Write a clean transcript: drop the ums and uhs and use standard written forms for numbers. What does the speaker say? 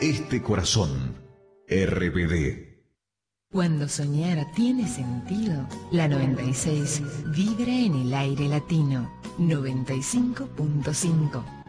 este corazón. RBD. Cuando soñar tiene sentido, la 96 vibra en el aire latino. 95.5.